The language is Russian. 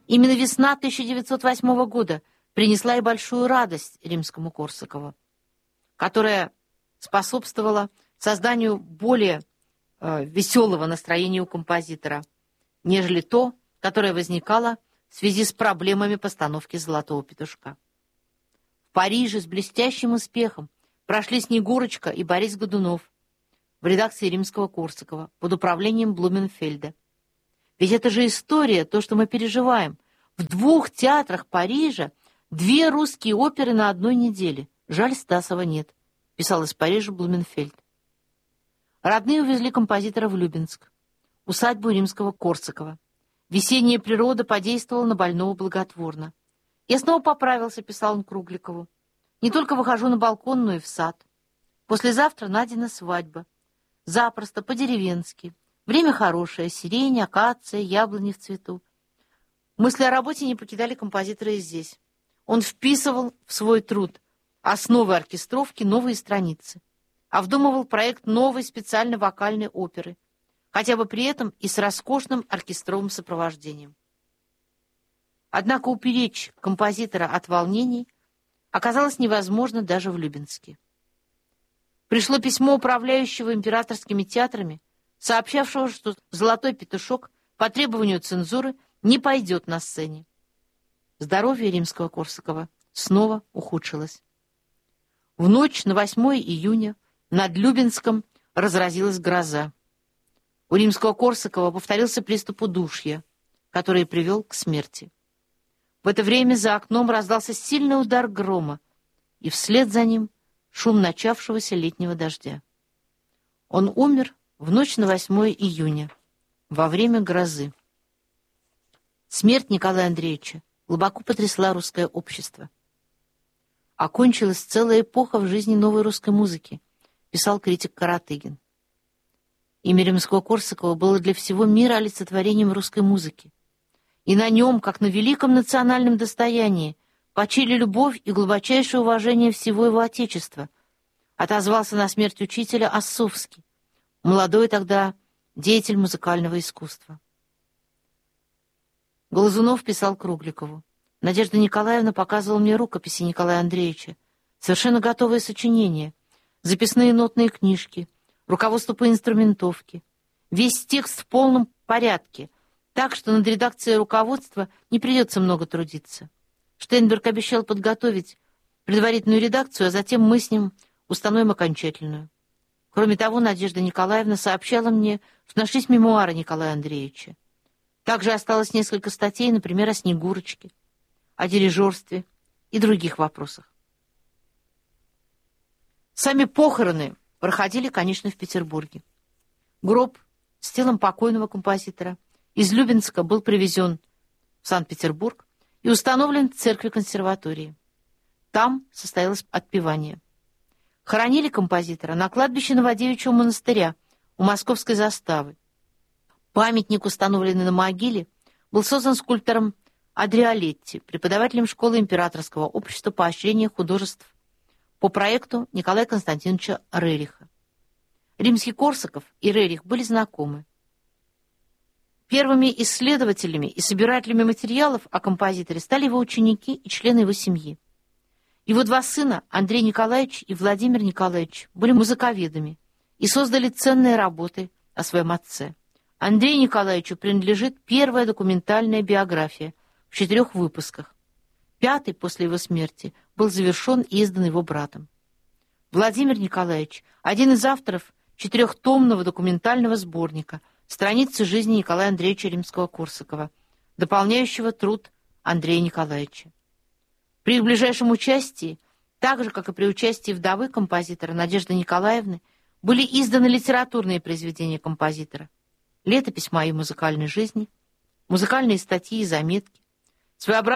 Именно весна 1908 года принесла и большую радость Римскому-Корсакову, которая способствовала созданию более веселого настроения у композитора, нежели то, которое возникало в связи с проблемами постановки «Золотого петушка». В Париже с блестящим успехом прошли Снегурочка и Борис Годунов в редакции Римского-Корсакова под управлением Блуменфельда. Ведь это же история, то, что мы переживаем. В 2 театрах Парижа 2 русские оперы на одной неделе. Жаль, Стасова нет, писал из Парижа Блуменфельд. Родные увезли композитора в Любинск, усадьбу Римского-Корсакова. Весенняя природа подействовала на больного благотворно. «Я снова поправился», — писал он Кругликову. «Не только выхожу на балкон, но и в сад. Послезавтра Надина свадьба. Запросто, по-деревенски. Время хорошее, сирень, акация, яблони в цвету». Мысли о работе не покидали композитора и здесь. Он вписывал в свой труд основы оркестровки, новые страницы. Обдумывал проект новой специальной вокальной оперы, хотя бы при этом и с роскошным оркестровым сопровождением. Однако уберечь композитора от волнений оказалось невозможно даже в Любинске. Пришло письмо управляющего императорскими театрами, сообщавшего, что «Золотой петушок» по требованию цензуры не пойдет на сцене. Здоровье Римского-Корсакова снова ухудшилось. В ночь на 8 июня над Любинском разразилась гроза. У Римского-Корсакова повторился приступ удушья, который привел к смерти. В это время за окном раздался сильный удар грома, и вслед за ним шум начавшегося летнего дождя. Он умер в ночь на 8 июня, во время грозы. Смерть Николая Андреевича глубоко потрясла русское общество. «Окончилась целая эпоха в жизни новой русской музыки», писал критик Каратыгин. Имя Римского-Корсакова было для всего мира олицетворением русской музыки. И на нем, как на великом национальном достоянии, почили любовь и глубочайшее уважение всего его отечества. Отозвался на смерть учителя Оссовский, молодой тогда деятель музыкального искусства. Глазунов писал Кругликову: «Надежда Николаевна показывала мне рукописи Николая Андреевича, совершенно готовые сочинения, записные нотные книжки, руководство по инструментовке. Весь текст в полном порядке, так что над редакцией руководства не придется много трудиться. Штейнберг обещал подготовить предварительную редакцию, а затем мы с ним установим окончательную. Кроме того, Надежда Николаевна сообщала мне, что нашлись мемуары Николая Андреевича. Также осталось несколько статей, например, о Снегурочке, о дирижерстве и других вопросах». Сами похороны проходили, конечно, в Петербурге. Гроб с телом покойного композитора из Любинска был привезен в Санкт-Петербург и установлен в церкви консерватории. Там состоялось отпевание. Хоронили композитора на кладбище Новодевичьего монастыря у Московской заставы. Памятник, установленный на могиле, был создан скульптором Адриолетти, преподавателем школы Императорского общества поощрения художеств по проекту Николая Константиновича Рериха. Римский-Корсаков и Рерих были знакомы. Первыми исследователями и собирателями материалов о композиторе стали его ученики и члены его семьи. Его 2 сына, Андрей Николаевич и Владимир Николаевич, были музыковедами и создали ценные работы о своем отце. Андрею Николаевичу принадлежит первая документальная биография в 4 выпусках. 5-й после его смерти был завершен и издан его братом. Владимир Николаевич – один из авторов 4-томного документального сборника «Страницы жизни Николая Андреевича Римского-Корсакова», дополняющего труд Андрея Николаевича. При их ближайшем участии, так же, как и при участии вдовы композитора Надежды Николаевны, были изданы литературные произведения композитора: летопись моей музыкальной жизни, музыкальные статьи и заметки, своеобразные